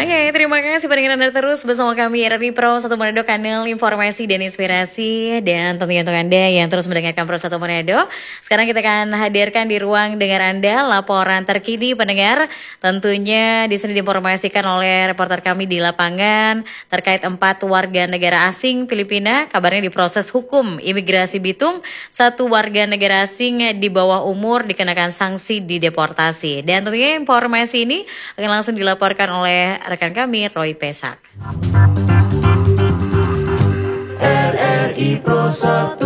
Oke, terima kasih pendengar Anda terus bersama kami RRI Pro 1 Manado, kanal informasi dan inspirasi. Dan tentunya untuk Anda yang terus mendengarkan Pro 1 Manado, sekarang kita akan hadirkan di ruang dengar Anda laporan terkini pendengar. Tentunya di sini diinformasikan oleh reporter kami di lapangan terkait 4 warga negara asing Filipina, kabarnya diproses hukum imigrasi Bitung. 1 warga negara asing di bawah umur dikenakan sanksi dideportasi. Dan tentunya informasi ini akan langsung dilaporkan oleh rekan kami Roy Pesak. RRI Pro 1.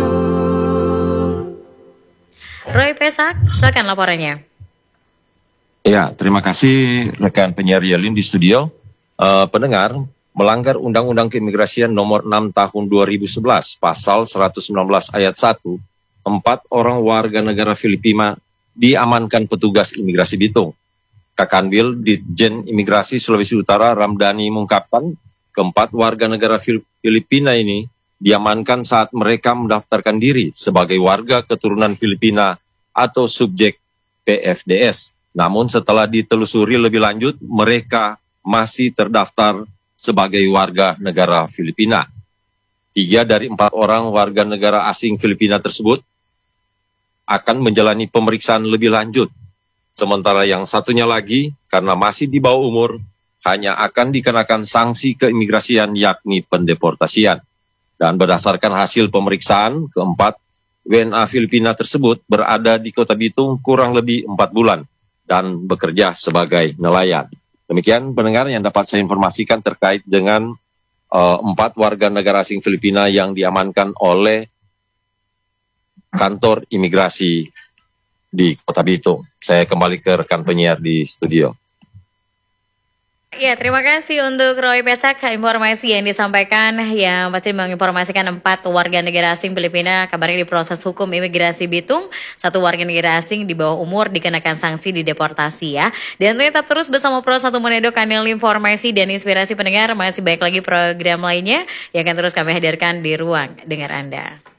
Roy Pesak, silakan laporannya. Ya, terima kasih rekan penyiar Yelin di studio. Pendengar, melanggar Undang-Undang Keimigrasian Nomor 6 Tahun 2011, Pasal 119 Ayat 1, 4 orang warga negara Filipina diamankan petugas imigrasi Bitung. Kakanwil Ditjen Imigrasi Sulawesi Utara Ramdhani mengungkapkan keempat warga negara Filipina ini diamankan saat mereka mendaftarkan diri sebagai warga keturunan Filipina atau subjek PFDS. Namun setelah ditelusuri lebih lanjut, mereka masih terdaftar sebagai warga negara Filipina. 3 dari 4 orang warga negara asing Filipina tersebut akan menjalani pemeriksaan lebih lanjut. Sementara yang satunya lagi, karena masih di bawah umur, hanya akan dikenakan sanksi keimigrasian yakni pendeportasian. Dan berdasarkan hasil pemeriksaan, keempat WNA Filipina tersebut berada di Kota Bitung kurang lebih 4 bulan dan bekerja sebagai nelayan. Demikian pendengar yang dapat saya informasikan terkait dengan 4 warga negara asing Filipina yang diamankan oleh kantor imigrasi di Kota Bitung. Saya kembali ke rekan penyiar di studio. Ya, terima kasih untuk Roy Pesak, informasi yang disampaikan yang pasti menginformasikan 4 warga negara asing Filipina kabarnya diproses hukum imigrasi Bitung. 1 warga negara asing di bawah umur dikenakan sanksi dideportasi ya. Dan tetap terus bersama Pro 1 Manado, kanal informasi dan inspirasi pendengar. Masih banyak lagi program lainnya yang akan terus kami hadirkan di ruang dengar Anda.